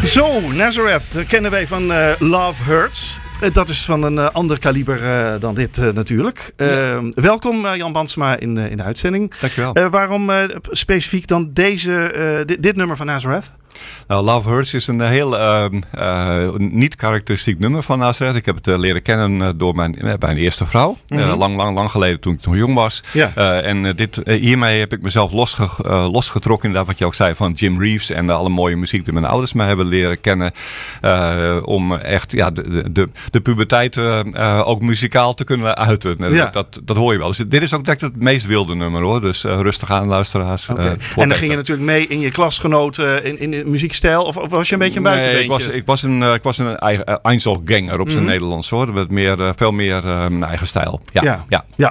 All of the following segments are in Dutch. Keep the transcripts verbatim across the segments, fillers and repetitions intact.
Zo, Nazareth kennen wij van uh, Love Hurts. Uh, dat is van een uh, ander kaliber uh, dan dit uh, natuurlijk. Uh, ja. Welkom uh, Jan Bandsma in, uh, in de uitzending. Dankjewel. Uh, waarom uh, specifiek dan deze, uh, dit, dit nummer van Nazareth? Nou, Love Hurts is een heel uh, uh, niet karakteristiek nummer van Nazareth. Ik heb het uh, leren kennen uh, door mijn, uh, mijn eerste vrouw. Mm-hmm. Uh, lang, lang, lang geleden toen ik nog jong was. Ja. Uh, en uh, dit, uh, hiermee heb ik mezelf losge, uh, losgetrokken. Inderdaad wat je ook zei van Jim Reeves. En uh, alle mooie muziek die mijn ouders mij hebben leren kennen. Uh, om echt ja, de, de, de puberteit uh, uh, ook muzikaal te kunnen uiten. Uh, ja. dat, dat hoor je wel. Dus dit is ook direct het meest wilde nummer hoor. Dus uh, rustig aan luisteraars. Okay. Uh, en dan ging je natuurlijk mee in je klasgenoten in, in de muziekstijl? Of, of was je een beetje een buitenbeentje? Nee, ik was, ik was een, ik was een eigen, uh, Einzelganger op zijn mm-hmm. Nederlands hoor. Met meer, uh, veel meer uh, mijn eigen stijl. Ja. ja. ja. ja.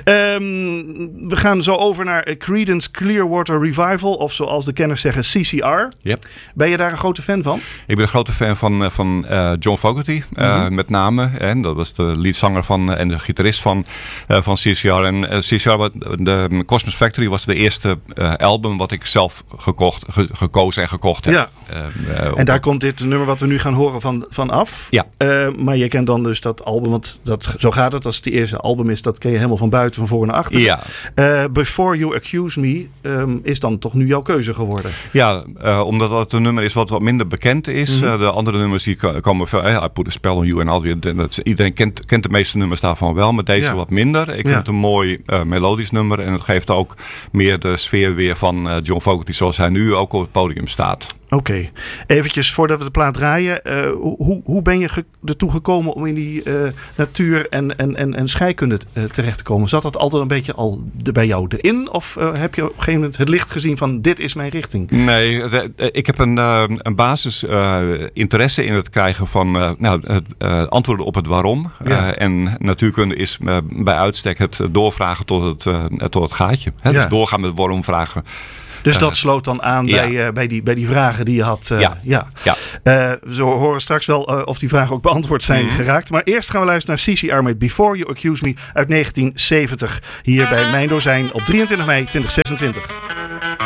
Um, we gaan zo over naar Creedence Clearwater Revival. Of zoals de kenners zeggen C C R. Yep. Ben je daar een grote fan van? Ik ben een grote fan van, van uh, John Fogerty. Uh, mm-hmm. Met name. En dat was de leadzanger van, en de gitarist van, uh, van C C R. En uh, C C R, de Cosmos Factory was de eerste uh, album wat ik zelf gekocht, ge, gekozen en gekocht heb. Ja. Uh, uh, en daar komt dit nummer wat we nu gaan horen van, van af. Ja. Uh, maar je kent dan dus dat album, want dat, zo gaat het. Als het de eerste album is, dat ken je helemaal van buiten, van voor naar achter. Ja. Uh, Before You Accuse Me um, is dan toch nu jouw keuze geworden? Ja, uh, omdat dat een nummer is wat wat minder bekend is. Mm-hmm. Uh, de andere nummers die komen veel. Uh, I Put a Spell on You en al die. Dat, iedereen kent, kent de meeste nummers daarvan wel, maar deze ja. wat minder. Ik vind ja. het een mooi uh, melodisch nummer en het geeft ook meer de sfeer weer van uh, John Fogerty zoals hij nu ook op het podium staat. Oké, okay. Eventjes voordat we de plaat draaien. Uh, hoe, hoe ben je ge- ertoe gekomen om in die uh, natuur en, en, en, en scheikunde uh, terecht te komen? Zat dat altijd een beetje al de, bij jou erin? Of uh, heb je op een gegeven moment het licht gezien van dit is mijn richting? Nee, de, de, ik heb een, uh, een basis uh, interesse in het krijgen van uh, nou, het uh, antwoorden op het waarom. Ja. Uh, en natuurkunde is uh, bij uitstek het doorvragen tot het, uh, tot het gaatje. Hè? Ja. Dus doorgaan met waarom vragen. Dus dat sloot dan aan ja. bij, uh, bij, die, bij die vragen die je had. Uh, ja. ja. ja. Uh, we horen straks wel uh, of die vragen ook beantwoord zijn mm-hmm. geraakt. Maar eerst gaan we luisteren naar C C R met Before You Accuse Me uit negentien zeventig. Hier bij Mijn Dozijn op drieëntwintig mei tweeduizend zesentwintig.